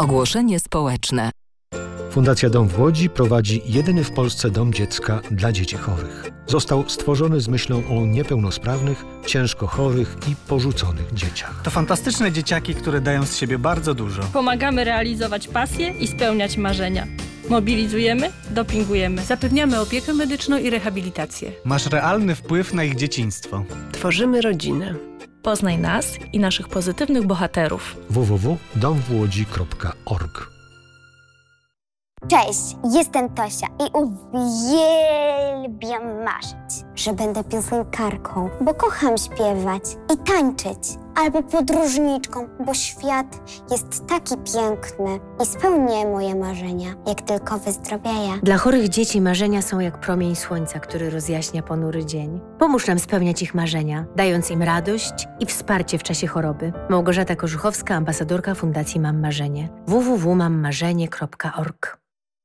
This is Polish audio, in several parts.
Ogłoszenie społeczne. Fundacja Dom w Łodzi prowadzi jedyny w Polsce dom dziecka dla dzieci chorych. Został stworzony z myślą o niepełnosprawnych, ciężko chorych i porzuconych dzieciach. To fantastyczne dzieciaki, które dają z siebie bardzo dużo. Pomagamy realizować pasje i spełniać marzenia. Mobilizujemy, dopingujemy. Zapewniamy opiekę medyczną i rehabilitację. Masz realny wpływ na ich dzieciństwo. Tworzymy rodzinę. Poznaj nas i naszych pozytywnych bohaterów. www.domwłodzi.org. Cześć, jestem Tosia i uwielbiam marzyć, że będę piosenkarką, bo kocham śpiewać i tańczyć, albo podróżniczką, bo świat jest taki piękny i spełnię moje marzenia, jak tylko wyzdrowieję. Dla chorych dzieci marzenia są jak promień słońca, który rozjaśnia ponury dzień. Pomóż nam spełniać ich marzenia, dając im radość i wsparcie w czasie choroby. Małgorzata Korzuchowska, ambasadorka Fundacji Mam Marzenie. www.mammarzenie.org.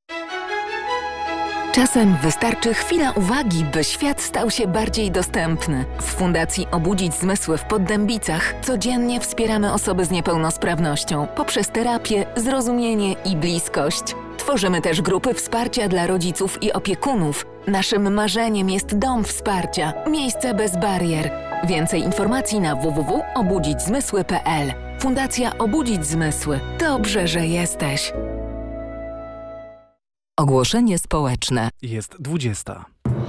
Czasem wystarczy chwila uwagi, by świat stał się bardziej dostępny. W Fundacji Obudzić Zmysły w Poddębicach codziennie wspieramy osoby z niepełnosprawnością poprzez terapię, zrozumienie i bliskość. Tworzymy też grupy wsparcia dla rodziców i opiekunów. Naszym marzeniem jest dom wsparcia, miejsce bez barier. Więcej informacji na www.obudzićzmysły.pl. Fundacja Obudzić Zmysły. Dobrze, że jesteś. Ogłoszenie społeczne. Jest 20.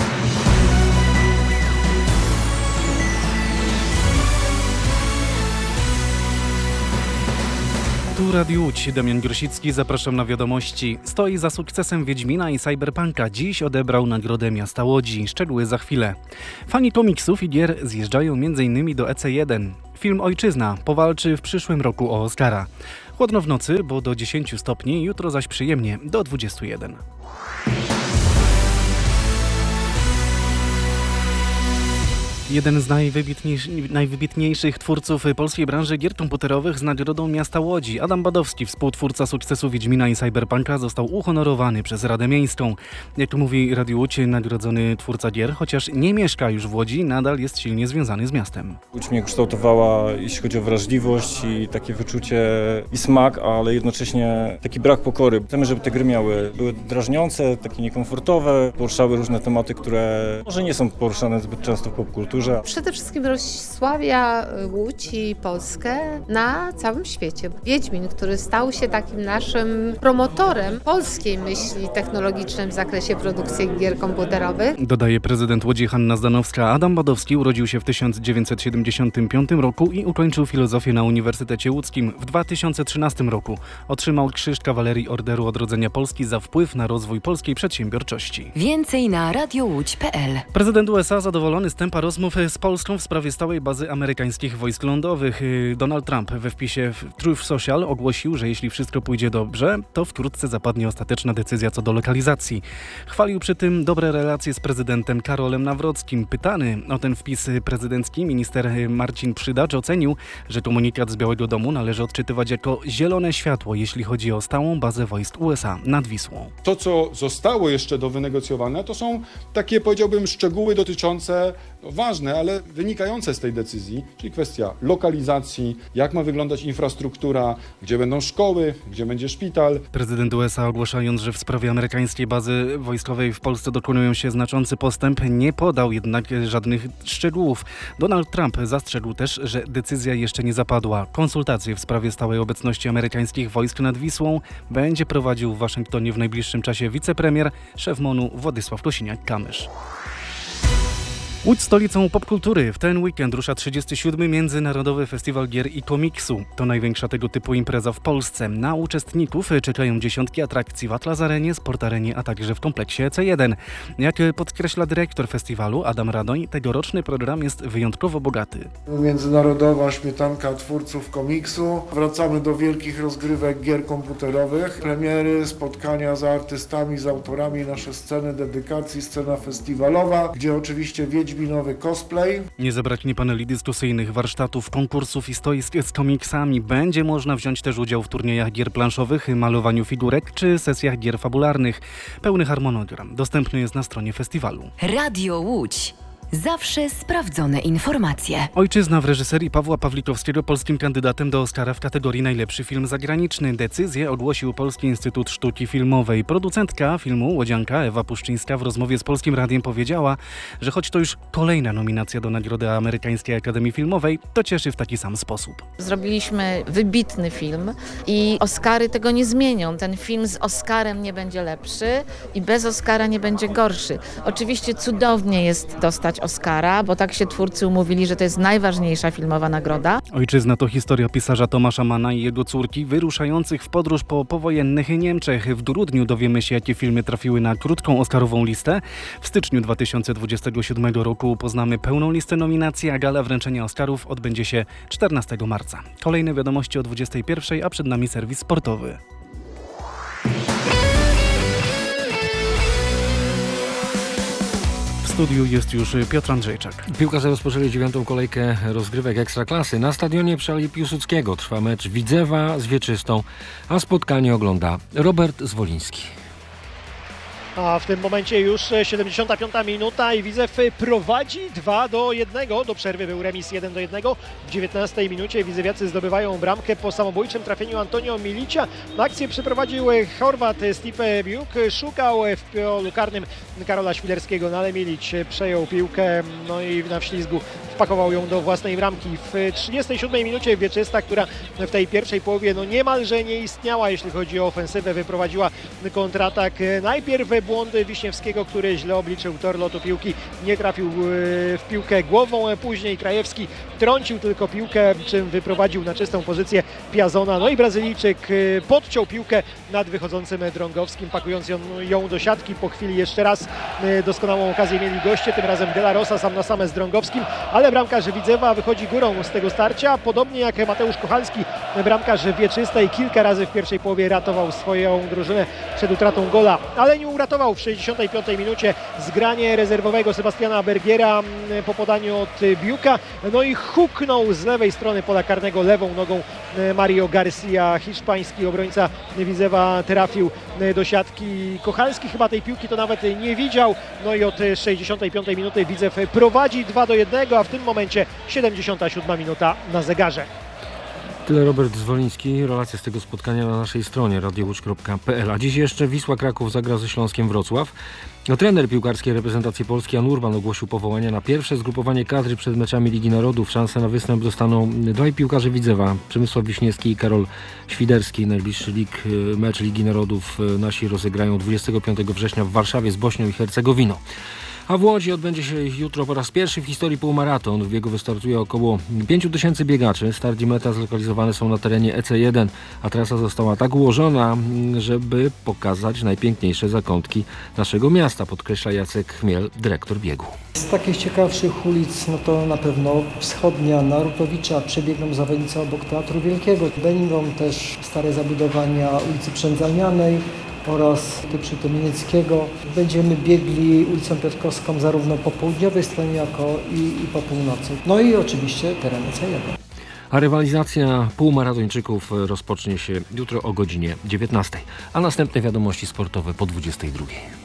Tu Radio Łódź, Damian Grosicki, zapraszam na wiadomości. Stoi za sukcesem Wiedźmina i Cyberpunka. Dziś odebrał Nagrodę Miasta Łodzi. Szczegóły za chwilę. Fani komiksów i gier zjeżdżają m.in. do EC1. Film Ojczyzna powalczy w przyszłym roku o Oscara. Chłodno w nocy, bo do 10 stopni, jutro zaś przyjemnie, do 21. Jeden z najwybitniejszych twórców polskiej branży gier komputerowych z Nagrodą Miasta Łodzi, Adam Badowski, współtwórca sukcesu Wiedźmina i Cyberpunka, został uhonorowany przez Radę Miejską. Jak mówi Radio Łódź, nagrodzony twórca gier, chociaż nie mieszka już w Łodzi, nadal jest silnie związany z miastem. Łódź mnie kształtowała, jeśli chodzi o wrażliwość i takie wyczucie i smak, ale jednocześnie taki brak pokory. Chcemy, żeby te gry były drażniące, takie niekomfortowe, poruszały różne tematy, które może nie są poruszane zbyt często w popkulturze. Przede wszystkim rozsławia Łódź i Polskę na całym świecie. Wiedźmin, który stał się takim naszym promotorem polskiej myśli technologicznej w zakresie produkcji gier komputerowych. Dodaje prezydent Łodzi Hanna Zdanowska. Adam Badowski urodził się w 1975 roku i ukończył filozofię na Uniwersytecie Łódzkim. W 2013 roku otrzymał Krzyż Kawalerii Orderu Odrodzenia Polski za wpływ na rozwój polskiej przedsiębiorczości. Więcej na radiołódź.pl. Prezydent USA zadowolony z tempa rozmów z Polską w sprawie stałej bazy amerykańskich wojsk lądowych. Donald Trump we wpisie w Truth Social ogłosił, że jeśli wszystko pójdzie dobrze, to wkrótce zapadnie ostateczna decyzja co do lokalizacji. Chwalił przy tym dobre relacje z prezydentem Karolem Nawrockim. Pytany o ten wpis prezydencki, minister Marcin Przydacz ocenił, że komunikat z Białego Domu należy odczytywać jako zielone światło, jeśli chodzi o stałą bazę wojsk USA nad Wisłą. To, co zostało jeszcze do wynegocjowania, to są takie, powiedziałbym, szczegóły dotyczące ważne, ale wynikające z tej decyzji, czyli kwestia lokalizacji, jak ma wyglądać infrastruktura, gdzie będą szkoły, gdzie będzie szpital. Prezydent USA, ogłaszając, że w sprawie amerykańskiej bazy wojskowej w Polsce dokonują się znaczący postęp, nie podał jednak żadnych szczegółów. Donald Trump zastrzegł też, że decyzja jeszcze nie zapadła. Konsultacje w sprawie stałej obecności amerykańskich wojsk nad Wisłą będzie prowadził w Waszyngtonie w najbliższym czasie wicepremier, szef MON-u Władysław Kosiniak-Kamysz. Łódź stolicą popkultury. W ten weekend rusza 37. Międzynarodowy Festiwal Gier i Komiksu. To największa tego typu impreza w Polsce. Na uczestników czekają dziesiątki atrakcji w Atlas Arenie, Sport Arenie, a także w kompleksie C1. Jak podkreśla dyrektor festiwalu Adam Radoń, tegoroczny program jest wyjątkowo bogaty. Międzynarodowa śmietanka twórców komiksu. Wracamy do wielkich rozgrywek gier komputerowych. Premiery, spotkania z artystami, z autorami, nasze sceny dedykacji, scena festiwalowa, gdzie oczywiście wiedźminowy cosplay. Nie zabraknie paneli dyskusyjnych, warsztatów, konkursów i stoisk z komiksami. Będzie można wziąć też udział w turniejach gier planszowych, malowaniu figurek czy sesjach gier fabularnych. Pełny harmonogram dostępny jest na stronie festiwalu. Radio Łódź. Zawsze sprawdzone informacje. Ojczyzna w reżyserii Pawła Pawlikowskiego polskim kandydatem do Oscara w kategorii najlepszy film zagraniczny. Decyzję ogłosił Polski Instytut Sztuki Filmowej. Producentka filmu Łodzianka Ewa Puszczyńska w rozmowie z Polskim Radiem powiedziała, że choć to już kolejna nominacja do Nagrody Amerykańskiej Akademii Filmowej, to cieszy w taki sam sposób. Zrobiliśmy wybitny film i Oscary tego nie zmienią. Ten film z Oscarem nie będzie lepszy i bez Oscara nie będzie gorszy. Oczywiście cudownie jest dostać Oscara, bo tak się twórcy umówili, że to jest najważniejsza filmowa nagroda. Ojczyzna to historia pisarza Tomasza Manna i jego córki wyruszających w podróż po powojennych Niemczech. W grudniu dowiemy się, jakie filmy trafiły na krótką oscarową listę. W styczniu 2027 roku poznamy pełną listę nominacji, a gala wręczenia Oscarów odbędzie się 14 marca. Kolejne wiadomości o 21, a przed nami serwis sportowy. W studiu jest już Piotr Andrzejczak. Piłkarze rozpoczęli 9. kolejkę rozgrywek Ekstraklasy. Na stadionie przy Ali Piłsudskiego trwa mecz Widzewa z Wieczystą, a spotkanie ogląda Robert Zwoliński. A w tym momencie już 75 minuta i Widzew prowadzi 2-1. Do przerwy był remis 1-1. W 19 minucie widzewiacy zdobywają bramkę po samobójczym trafieniu Antonio Milicia. Akcję przeprowadził Chorwat Stipe Biuk. Szukał w polu karnym Karola Świderskiego, no ale Milić przejął piłkę, no i na wślizgu wpakował ją do własnej bramki. W 37 minucie Wieczysta, która w tej pierwszej połowie niemalże nie istniała, jeśli chodzi o ofensywę, wyprowadziła kontratak. Najpierw błądy Wiśniewskiego, który źle obliczył tor lotu piłki, nie trafił w piłkę głową. Później Krajewski trącił tylko piłkę, czym wyprowadził na czystą pozycję Piazona. No i Brazylijczyk podciął piłkę nad wychodzącym Drągowskim, pakując ją do siatki. Po chwili jeszcze raz doskonałą okazję mieli goście, tym razem De La Rosa sam na same z Drągowskim, ale bramkarz Widzewa wychodzi górą z tego starcia, podobnie jak Mateusz Kochalski, bramkarz Wieczystej. Kilka razy w pierwszej połowie ratował swoją drużynę przed utratą gola, ale nie uratował w 65 minucie zgranie rezerwowego Sebastiana Bergiera po podaniu od Biuka, no i huknął z lewej strony pola karnego lewą nogą Mario Garcia. Hiszpański obrońca Widzewa trafił do siatki. Kochalski chyba tej piłki to nawet nie widział, no i od 65 minuty Widzew prowadzi 2-1, a w tym momencie 77 minuta na zegarze. Tyle Robert Zwoliński. Relacja z tego spotkania na naszej stronie radiołucz.pl. A dziś jeszcze Wisła Kraków zagra ze Śląskiem Wrocław. Trener piłkarskiej reprezentacji Polski Jan Urban ogłosił powołania na pierwsze zgrupowanie kadry przed meczami Ligi Narodów. Szansę na występ dostaną dwaj piłkarze Widzewa, Przemysław Wiśniewski i Karol Świderski. Najbliższy mecz Ligi Narodów nasi rozegrają 25 września w Warszawie z Bośnią i Hercegowiną. A w Łodzi odbędzie się jutro po raz pierwszy w historii półmaraton. W biegu wystartuje około 5000 biegaczy. Start i meta zlokalizowane są na terenie EC1, a trasa została tak ułożona, żeby pokazać najpiękniejsze zakątki naszego miasta, podkreśla Jacek Chmiel, dyrektor biegu. Z takich ciekawszych ulic, no to na pewno Wschodnia, Narutowicza, przebiegną zawodnicy obok Teatru Wielkiego. Będą też stare zabudowania ulicy Przędzalnianej oraz przy Tymienieckiego. Będziemy biegli ulicą Piotrkowską zarówno po południowej stronie, jako i po północy. No i oczywiście teren EC1. A rywalizacja półmaratończyków rozpocznie się jutro o godzinie 19. A następne wiadomości sportowe po 22.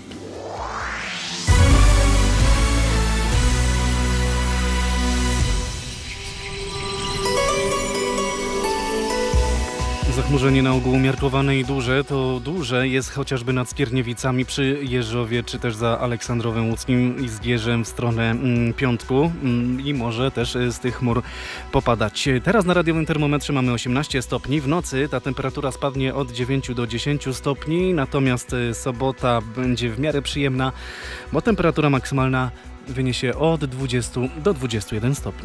Zachmurzenie na ogół umiarkowane i duże. To duże jest chociażby nad Skierniewicami przy Jeżowie, czy też za Aleksandrowem Łódzkim i Zgierzem w stronę Piątku i może też z tych chmur popadać. Teraz na radiowym termometrze mamy 18 stopni. W nocy ta temperatura spadnie od 9 do 10 stopni, natomiast sobota będzie w miarę przyjemna, bo temperatura maksymalna wyniesie od 20 do 21 stopni.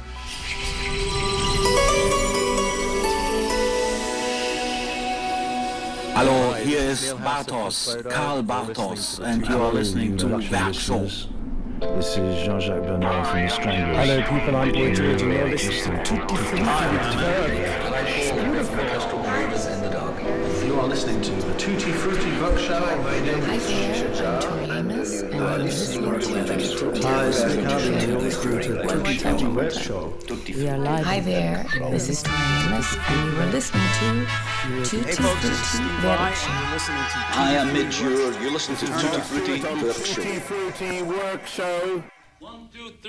Hello, here is Bartos, Karl Bartos, and you are listening to Werk Show. This is Jean-Jacques Bernard from the Stranglers. Hello people, I'm Boy George and you're listening to Tutti You are listening to the Tutti Frutti Work Show. Hi there, I'm Tori Amos and you're listening to Hi, it's Nick Allen and you're listening to Tutti Frutti Work Show. We are live. Hi there, this is Tori Amos and you are listening to Tutti Frutti Work Show. Hi, I'm Midge. You're listening to Tutti Frutti Work Show. Tutti Frutti Work Show. 1, 2, 3.